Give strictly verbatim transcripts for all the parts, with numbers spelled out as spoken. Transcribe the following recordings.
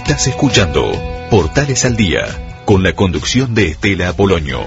Estás escuchando Portales al Día, con la conducción de Estela Apolonio.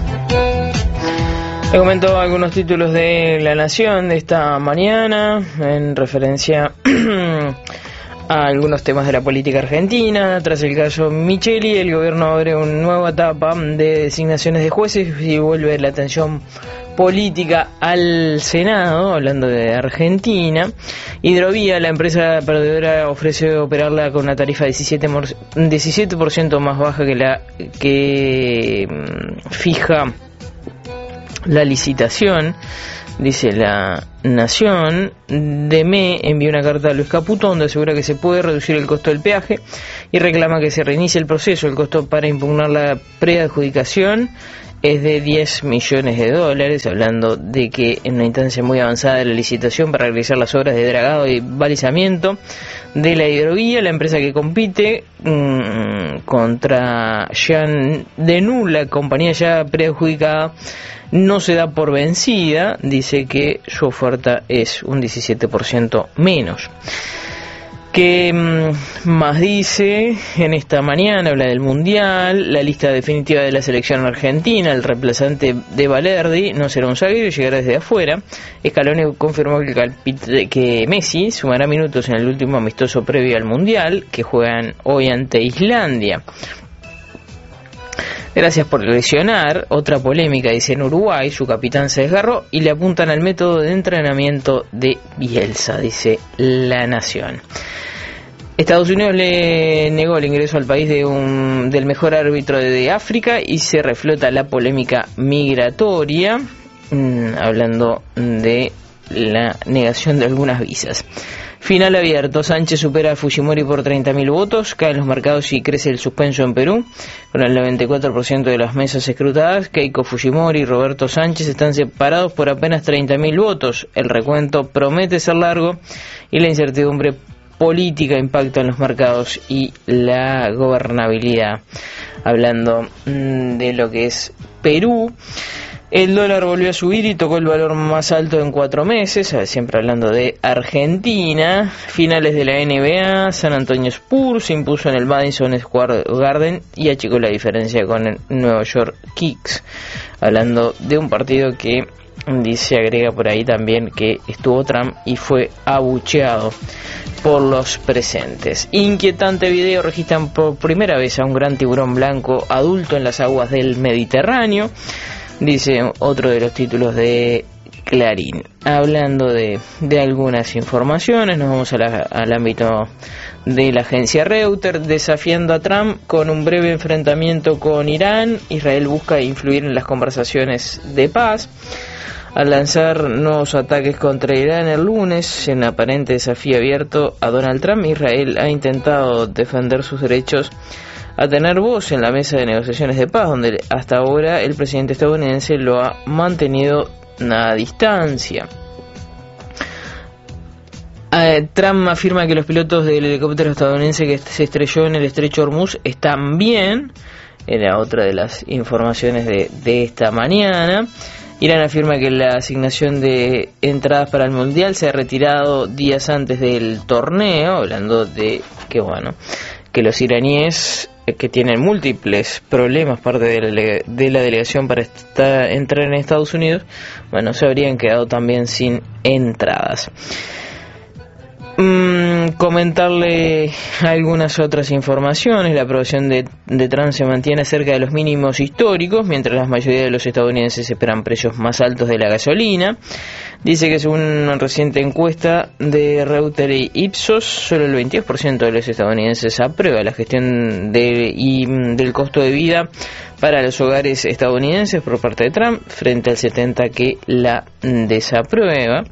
Le comento algunos títulos de La Nación de esta mañana en referencia a algunos temas de la política argentina. Tras el caso Micheli, el gobierno abre una nueva etapa de designaciones de jueces y vuelve la atención política al Senado, hablando de Argentina. Hidrovía, la empresa perdedora, ofrece operarla con una tarifa diecisiete por ciento más baja que la que fija la licitación. Dice La Nación. D M E envió una carta a Luis Caputo donde asegura que se puede reducir el costo del peaje y reclama que se reinicie el proceso. El costo para impugnar la preadjudicación es de diez millones de dólares, hablando de que en una instancia muy avanzada de la licitación para realizar las obras de dragado y balizamiento de la hidrovía, la empresa que compite mmm, contra Jean Denu, la compañía ya preadjudicada, no se da por vencida. Dice que su oferta es un diecisiete por ciento menos. ¿Qué más dice en esta mañana? Habla del Mundial, la lista definitiva de la selección argentina. El reemplazante de Balerdi no será un zaguero y llegará desde afuera. Scaloni confirmó que, que Messi sumará minutos en el último amistoso previo al Mundial, que juegan hoy ante Islandia. Gracias por lesionar. Otra polémica, dice, en Uruguay su capitán se desgarró y le apuntan al método de entrenamiento de Bielsa, dice La Nación. Estados Unidos le negó el ingreso al país de un, del mejor árbitro de África y se reflota la polémica migratoria, mmm, hablando de la negación de algunas visas. Final abierto, Sánchez supera a Fujimori por treinta mil votos, caen los mercados y crece el suspenso en Perú. Con el noventa y cuatro por ciento de las mesas escrutadas, Keiko Fujimori y Roberto Sánchez están separados por apenas treinta mil votos. El recuento promete ser largo y la incertidumbre política impacta en los mercados y la gobernabilidad. Hablando mmm, de lo que es Perú, el dólar volvió a subir y tocó el valor más alto en cuatro meses, siempre hablando de Argentina. Finales de la N B A, San Antonio Spurs se impuso en el Madison Square Garden y achicó la diferencia con el Nueva York Knicks. Hablando de un partido que dice, agrega por ahí también que estuvo Trump y fue abucheado por los presentes. Inquietante video, registran por primera vez a un gran tiburón blanco adulto en las aguas del Mediterráneo. Dice otro de los títulos de Clarín. Hablando de, de algunas informaciones, nos vamos a la, al ámbito de la agencia Reuters. Desafiando a Trump con un breve enfrentamiento con Irán, Israel busca influir en las conversaciones de paz. Al lanzar nuevos ataques contra Irán el lunes, en aparente desafío abierto a Donald Trump, Israel ha intentado defender sus derechos a tener voz en la mesa de negociaciones de paz, donde hasta ahora el presidente estadounidense lo ha mantenido a distancia. Eh, Trump afirma que los pilotos del helicóptero estadounidense que se estrelló en el estrecho Hormuz están bien. Era otra de las informaciones de, de esta mañana. Irán afirma que la asignación de entradas para el Mundial se ha retirado días antes del torneo, hablando de que, bueno, que los iraníes, que tienen múltiples problemas, parte de la, de la delegación para estar, entrar en Estados Unidos, bueno, se habrían quedado también sin entradas. Mm, comentarle algunas otras informaciones. La aprobación de, de Trump se mantiene cerca de los mínimos históricos, mientras la mayoría de los estadounidenses esperan precios más altos de la gasolina. Dice que según una reciente encuesta de Reuters y Ipsos, solo el veintidós por ciento de los estadounidenses aprueba la gestión de, y, del costo de vida para los hogares estadounidenses por parte de Trump, frente al setenta por ciento que la desaprueba.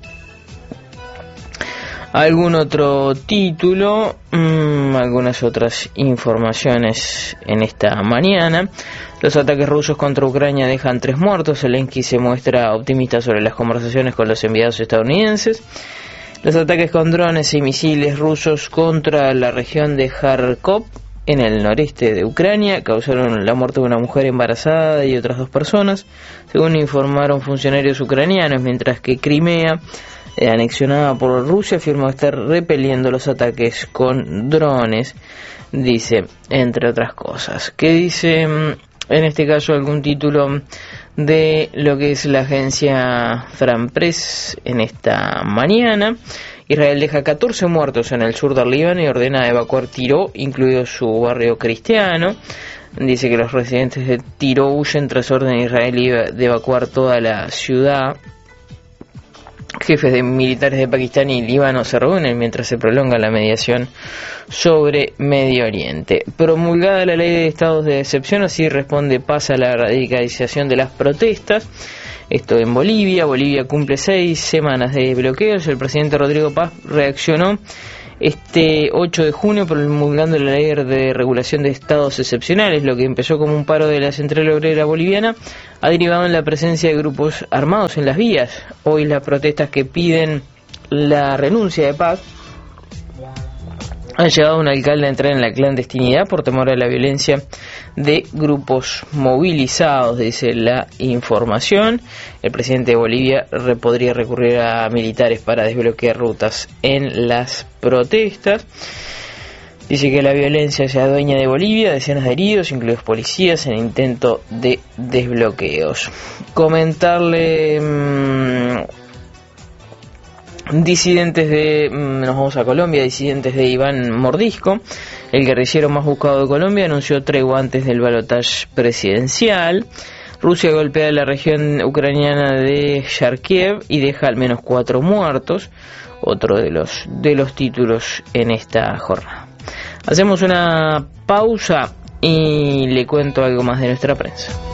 Algún otro título, mmm, algunas otras informaciones en esta mañana. Los ataques rusos contra Ucrania dejan tres muertos. Zelensky se muestra optimista sobre las conversaciones con los enviados estadounidenses. Los ataques con drones y misiles rusos contra la región de Kharkov, en el noreste de Ucrania, causaron la muerte de una mujer embarazada y otras dos personas, según informaron funcionarios ucranianos, mientras que Crimea anexionada por Rusia, afirmó estar repeliendo los ataques con drones, dice, entre otras cosas. ¿Qué dice en este caso algún título de lo que es la agencia Fran Press en esta mañana? Israel deja catorce muertos en el sur del Líbano y ordena evacuar Tiro, incluido su barrio cristiano. Dice que los residentes de Tiro huyen tras orden israelí de evacuar toda la ciudad. Jefes de militares de Pakistán y Líbano se reúnen mientras se prolonga la mediación sobre Medio Oriente. Promulgada la ley de estados de excepción, así responde paz a la radicalización de las protestas. Esto en Bolivia. Bolivia cumple seis semanas de bloqueos. El presidente Rodrigo Paz reaccionó este ocho de junio promulgando la ley de regulación de estados excepcionales. Lo que empezó como un paro de la central obrera boliviana ha derivado en la presencia de grupos armados en las vías. Hoy las protestas que piden la renuncia de Paz han llegado a un alcalde a entrar en la clandestinidad por temor a la violencia de grupos movilizados, dice la información. El presidente de Bolivia podría recurrir a militares para desbloquear rutas en las protestas. Dice que la violencia se adueña de Bolivia, decenas de heridos, incluidos policías, en intento de desbloqueos. Comentarle... Mmm, Disidentes de, nos vamos a Colombia, disidentes de Iván Mordisco, el guerrillero más buscado de Colombia, anunció tregua antes del balotaje presidencial. Rusia golpea la región ucraniana de Charkiv y deja al menos cuatro muertos, otro de los, de los títulos en esta jornada. Hacemos una pausa y le cuento algo más de nuestra prensa.